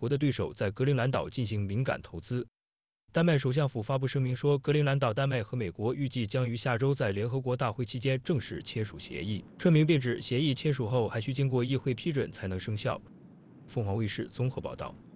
国的对手在格陵兰岛进行敏感投资。丹麦首相府发布声明说，格陵兰岛、丹麦和美国预计将于下周在联合国大会期间正式签署协议。声明并指，协议签署后还需经过议会批准才能生效。凤凰卫视综合报道。